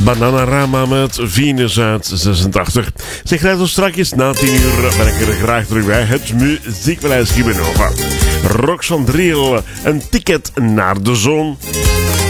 Bananarama met Venus uit 86. Zeg, rijdt zo strakjes na 10 uur ben ik er graag terug bij. Het Muziekpaleis Gibenova. Rox van Driel, een ticket naar de zon.